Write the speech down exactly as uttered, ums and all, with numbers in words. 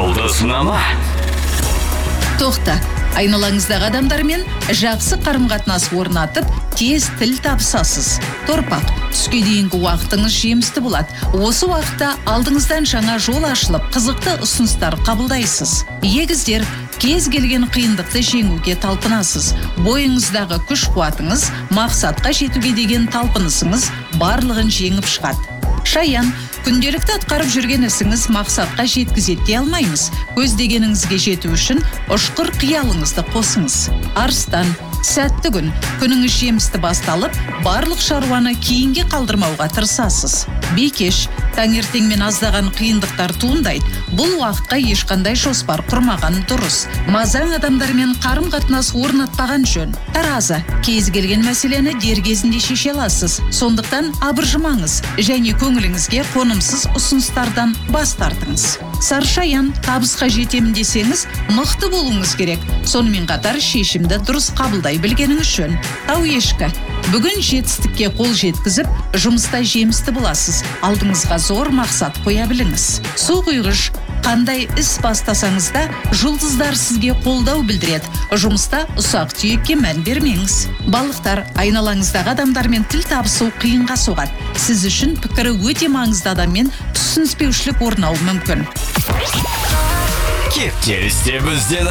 Жұлдызнама. Тоқта, айналаңыздағы адамдармен жақсы қарым-қатынас орнатып, тез тіл табысасыз. Торпақ, түске дейінгі уақытыңыз жемісті болады. Осы уақытта алдыңыздан жаңа жол ашылып, қызықты ұсыныстар қабылдайсыз. Егіздер, кез келген қиындықты жеңуге талпынасыз. Бойыңыздағы күш-қуатыңыз, мақсатқа жетуге деген талпынысыңыз барлығын жеңіп шығады. Шаян, күнделікті атқарып жүрген ісіңіз мақсатқа жеткізеді дей алмаймыз. Көздегеніңізге жету үшін ұшқыр қиялыңызды қосыңыз. Арыстан, сәтті күн, күніңіз жемісті басталып, барлық шаруаны кейінге қалдырмауға тырысасыз. Бикеш, таңертеңмен аздаған қиындықтар туындайды. Бұл уақытқа ешқандай жоспар құрмаған дұрыс. Мазаң адамдармен қарым-қатынас орнатпаған жөн. Таразы, кез келген мәселені дер кезінде шеше аласыз. Сондықтан абыржымаңыз және көңіліңізге қонымсыз ұсыныстардан бас тартыңыз. Саршаян, табысқа жетемін десеңіз, мықты болуыңыз керек. Сонымен қатар шешімді дұрыс қабылдай білгеніңіз жөн. Тау ешкі, бүгін жетістікке қол жеткізіп, жұмыста жемісті боласыз. Алдыңызға зор мақсат қоя біліңіз. Су құйғыш, қандай іс бастасаңыз да, жұлдыздар сізге қолдау білдіреді. Жұмыста ұсақ түйекке мән бермеңіз. Балықтар, айналаңыздағы адамдармен тіл табысу қиынға соғады. Сіз үшін пікірі өте маңызды адаммен түсініспеушілік орнауы мүмкін. Кептелісте бізден